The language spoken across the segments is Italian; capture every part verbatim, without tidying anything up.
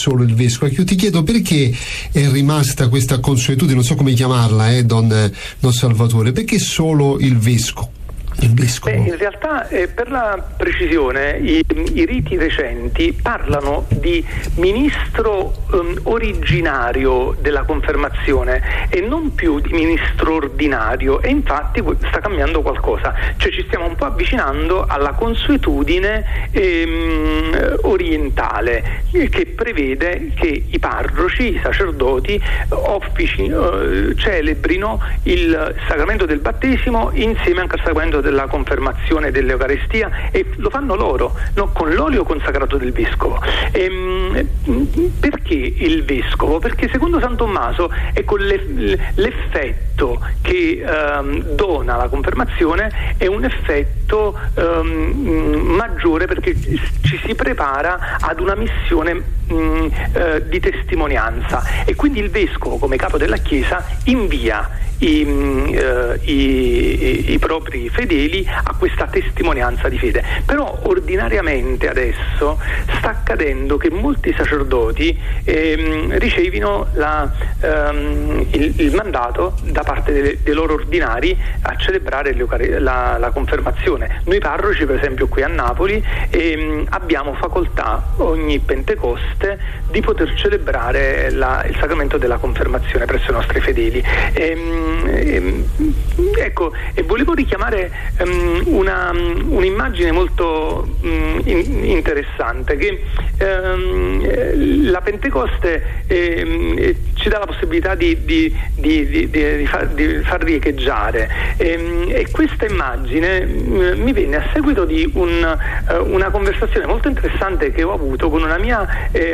solo il vescovo? Io ti chiedo perché è rimasta questa consuetudine, non so come chiamarla, eh, don, don Salvatore, perché solo il vescovo? Il vescovo. Beh, in realtà, eh, per la precisione, i, i riti recenti parlano di ministro um, originario della confermazione e non più di ministro ordinario, e infatti sta cambiando qualcosa, cioè ci stiamo un po' avvicinando alla consuetudine ehm, orientale, che prevede che i parroci, i sacerdoti, offici, eh, celebrino il sacramento del battesimo insieme anche al sacramento della confermazione dell'Eucarestia, e lo fanno loro, no? Con l'olio consacrato del vescovo. Ehm, perché il vescovo? Perché secondo San Tommaso, ecco, l'effetto che ehm, dona la confermazione è un effetto ehm, maggiore, perché ci si prepara ad una missione mh, eh, di testimonianza, e quindi il vescovo, come capo della Chiesa, invia I, uh, i, i propri fedeli a questa testimonianza di fede. Però ordinariamente adesso sta accadendo che molti sacerdoti ehm, ricevino la, ehm, il, il mandato da parte dei, dei loro ordinari a celebrare la, la confermazione. Noi parroci, per esempio qui a Napoli, ehm, abbiamo facoltà ogni Pentecoste di poter celebrare la, il sacramento della confermazione presso i nostri fedeli. Ehm, Ecco, e volevo richiamare um, una, un'immagine molto um, in, interessante, che um, la Pentecoste um, ci dà la possibilità di, di, di, di, di, di, far, di far riecheggiare, um, e questa immagine um, mi venne a seguito di un, uh, una conversazione molto interessante che ho avuto con una mia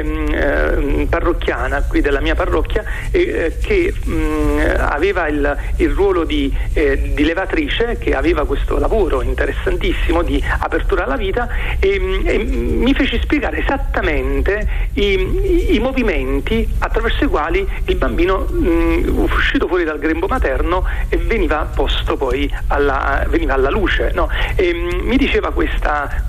um, uh, parrocchiana qui della mia parrocchia, eh, che um, aveva il il ruolo di, eh, di levatrice, che aveva questo lavoro interessantissimo di apertura alla vita, e, e mi fece spiegare esattamente i, i, i movimenti attraverso i quali il bambino mh, uscito fuori dal grembo materno e veniva posto poi alla, veniva alla luce, no? E, mh, mi diceva questa,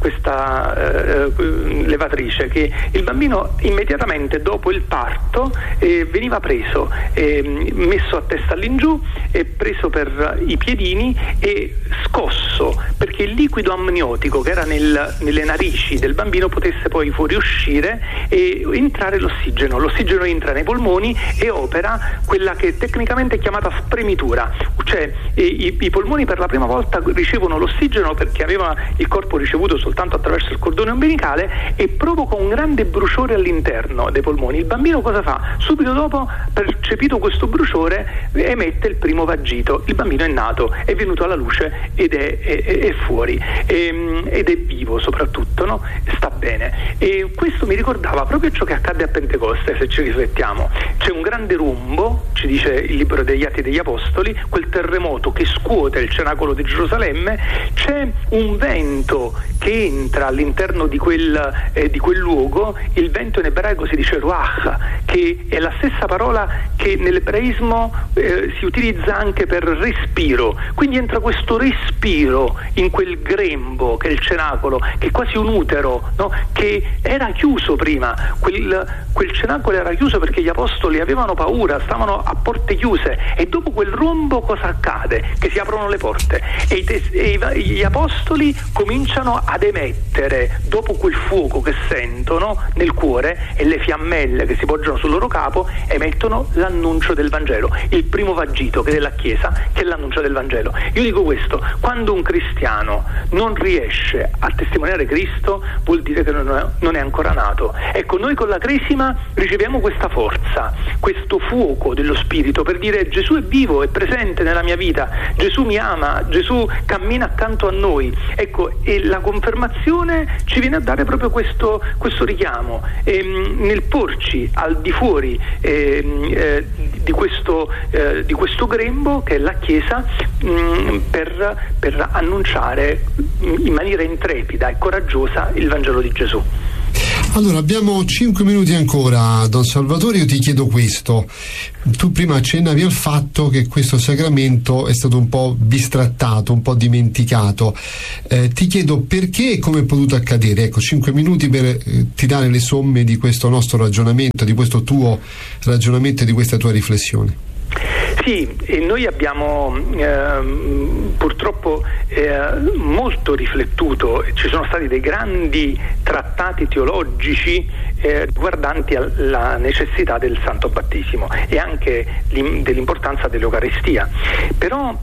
questa eh, levatrice che il bambino immediatamente dopo il parto eh, veniva preso, eh, messo a testa all'ingiù e preso per i piedini e scosso, perché il liquido amniotico che era nel, nelle narici del bambino potesse poi fuoriuscire e entrare l'ossigeno. L'ossigeno entra nei polmoni e opera quella che tecnicamente è chiamata spremitura, cioè i, i polmoni per la prima volta ricevono l'ossigeno perché aveva il corpo ricevuto soltanto attraverso il cordone ombelicale, e provoca un grande bruciore all'interno dei polmoni. Il bambino cosa fa? Subito dopo, percepito questo bruciore, emette il primo vagito. Il bambino è nato, è venuto alla luce ed è, è, è fuori, e, ed è vivo soprattutto, no? Sta bene. E questo mi ricordava proprio ciò che accadde a Pentecoste, se ci riflettiamo. C'è un grande rombo, ci dice il libro degli Atti degli Apostoli, quel terremoto che scuote il cenacolo di Gerusalemme, c'è un vento che entra all'interno di quel, eh, di quel luogo. Il vento in ebraico si dice ruach, che è la stessa parola che nell'ebraismo eh, si utilizza anche per respiro. Quindi entra questo respiro in quel grembo che è il cenacolo, che è quasi un utero, no? Che era chiuso prima. Quel, quel cenacolo era chiuso perché gli apostoli avevano paura, stavano a porte chiuse, e dopo quel rombo cosa accade? Che si aprono le porte e, i tes- e i, gli apostoli cominciano ad emettere, dopo quel fuoco che sentono nel cuore e le fiammelle che si poggiano sul loro capo, emettono l'annuncio del Vangelo, il primo vagito che è della Chiesa, che è l'annuncio del Vangelo. Io dico questo: quando un cristiano non riesce a testimoniare Cristo, vuol dire che non è, non è ancora nato. Ecco, noi con la Cresima riceviamo questa forza, questo fuoco dello Spirito per dire: Gesù è vivo, è presente nella mia vita, Gesù mi ama, Gesù cammina accanto a noi. Ecco, e la confermazione ci viene a dare proprio questo, questo richiamo, ehm, nel porci al di fuori ehm, eh, di questo, eh, di questo grembo che è la Chiesa, mh, per, per annunciare in maniera intrepida e coraggiosa il Vangelo di Gesù. Allora, abbiamo cinque minuti ancora, Don Salvatore. Io ti chiedo questo. Tu prima accennavi al fatto che questo sacramento è stato un po' bistrattato, un po' dimenticato. Eh, ti chiedo perché e come è potuto accadere. Ecco, cinque minuti per eh, tirare le somme di questo nostro ragionamento, di questo tuo ragionamento e di questa tua riflessione. Sì, e noi abbiamo eh, purtroppo eh, molto riflettuto, ci sono stati dei grandi trattati teologici eh, riguardanti la necessità del Santo Battesimo e anche dell'importanza dell'Eucaristia, però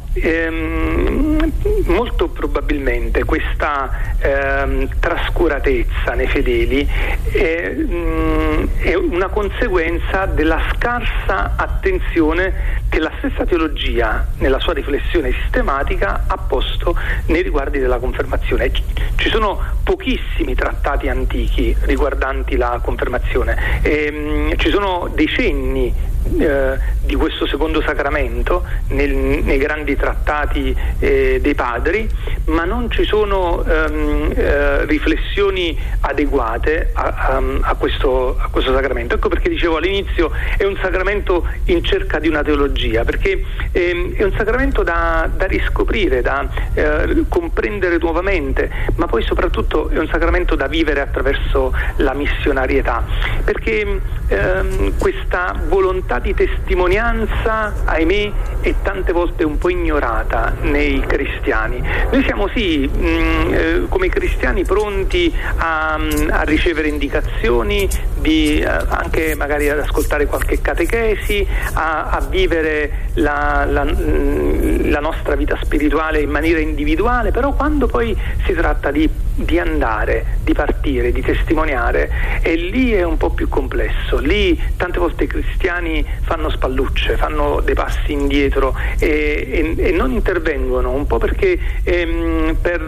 ehm, molto probabilmente questa ehm, trascuratezza nei fedeli è, mh, è una conseguenza della scarsa attenzione che la stessa teologia nella sua riflessione sistematica ha posto nei riguardi della confermazione. Ci sono pochissimi trattati antichi riguardanti la confermazione, e, mh, ci sono decenni eh, di questo secondo sacramento nel, nei grandi trattati eh, dei padri, ma non ci sono ehm, eh, riflessioni adeguate a, a, a, questo, a questo sacramento. Ecco perché dicevo all'inizio è un sacramento in cerca di una teologia, perché ehm, è un sacramento da, da riscoprire, da eh, comprendere nuovamente, ma poi soprattutto è un sacramento da vivere attraverso la missionarietà, perché ehm, questa volontà di testimonianza, ahimè, è tante volte un po' ignorata nei cristiani. Noi siamo sì mh, eh, come cristiani pronti a, a ricevere indicazioni, di, eh, anche magari ad ascoltare qualche catechesi, a, a vivere la, la, la nostra vita spirituale in maniera individuale, però quando poi si tratta di, di andare, di partire, di testimoniare, e lì è un po' più complesso. Lì tante volte i cristiani fanno spallucce, fanno dei passi indietro e, e, e non intervengono, un po' perché ehm, per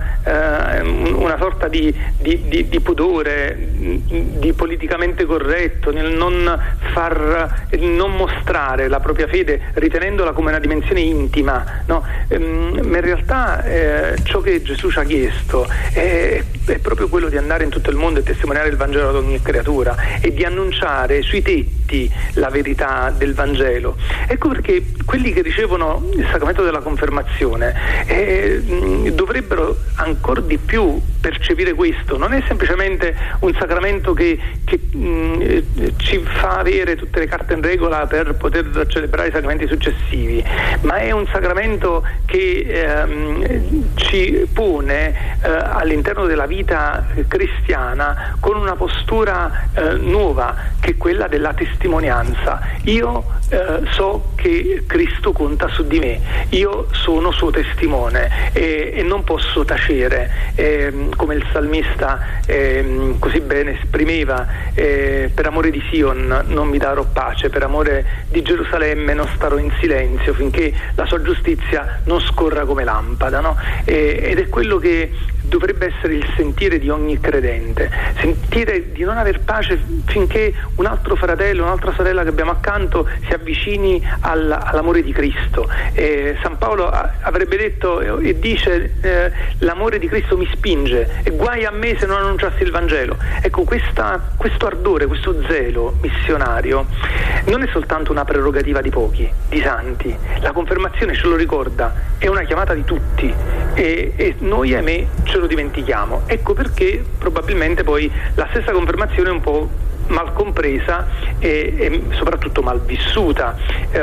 eh, una sorta di, di, di, di pudore, di politicamente corretto, nel non far, non mostrare la propria fede ritenendola come una dimensione intima, no? Ehm, ma in realtà eh, ciò che Gesù ci ha chiesto è, è proprio quello di andare in tutto il mondo e testimoniare il Vangelo ad ogni creatura e di annunciare sui tetti la verità del Vangelo. Ecco perché quelli che ricevono il sacramento della confermazione eh, mh, dovrebbero ancora di più percepire questo. Non è semplicemente un sacramento che, che mh, ci fa avere tutte le carte in regola per poter celebrare i sacramenti successivi, ma è un sacramento che ehm, ci pone eh, all'interno della vita cristiana con una postura eh, nuova, che è quella della testimonianza. Io eh, so che Cristo conta su di me, io sono suo testimone e, e non posso tacere, eh, come il salmista eh, così bene esprimeva, eh, per amore di Sion non mi darò pace, per amore di Gerusalemme non starò in silenzio finché la sua giustizia non scorra come lampada, no? E, ed è quello che dovrebbe essere il sentire di ogni credente, sentire di non aver pace finché un altro fratello, un'altra sorella che abbiamo accanto si avvicini all, all'amore di Cristo. Eh, San Paolo a, avrebbe detto e dice eh, l'amore di Cristo mi spinge e guai a me se non annunciassi il Vangelo. Ecco, questa, questo ardore, questo zelo missionario non è soltanto una prerogativa di pochi, di santi. La confermazione ce lo ricorda, è una chiamata di tutti e, e noi, ahimè, ce lo dimentichiamo. Ecco perché probabilmente poi la stessa confermazione è un po' mal compresa e, e soprattutto mal vissuta.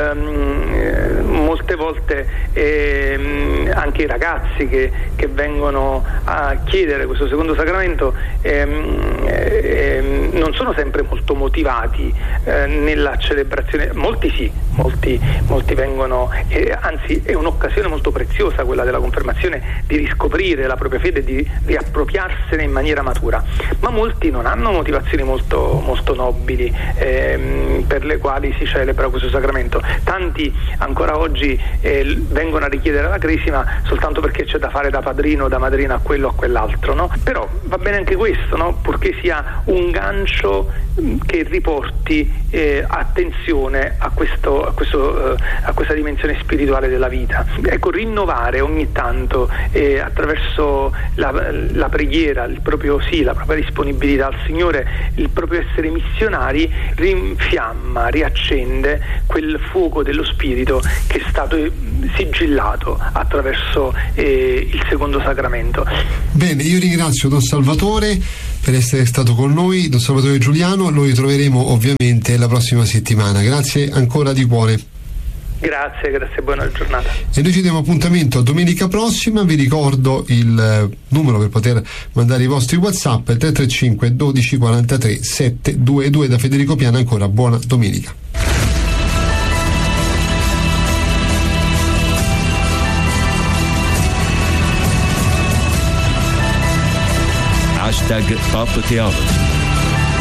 Ehm, molte volte ehm, anche i ragazzi che, che vengono a chiedere questo secondo sacramento ehm, ehm, non sono sempre molto motivati eh, nella celebrazione. Molti sì, molti, molti vengono, eh, anzi è un'occasione molto preziosa quella della confermazione di riscoprire la propria fede, di riappropriarsene in maniera matura, ma molti non hanno motivazioni molto, molto molto nobili ehm, per le quali si celebra questo sacramento. Tanti ancora oggi eh, vengono a richiedere la crisma soltanto perché c'è da fare da padrino, da madrina a quello o a quell'altro, no? Però va bene anche questo, no? Purché sia un gancio mh, che riporti eh, attenzione a, questo, a, questo, eh, a questa dimensione spirituale della vita. Ecco, rinnovare ogni tanto eh, attraverso la, la preghiera, il proprio sì, la propria disponibilità al Signore, il proprio essere missionari, rinfiamma, riaccende quel fuoco dello spirito che è stato sigillato attraverso eh, il secondo sacramento. Bene, io ringrazio Don Salvatore per essere stato con noi, Don Salvatore Giuliano. Lo ritroveremo ovviamente la prossima settimana. Grazie ancora di cuore. Grazie, grazie, buona giornata. E noi ci diamo appuntamento a domenica prossima. Vi ricordo il numero per poter mandare i vostri WhatsApp, tre tre cinque dodici quarantatré settecentoventidue. Da Federico Piana ancora buona domenica. Hashtag Pop Theology.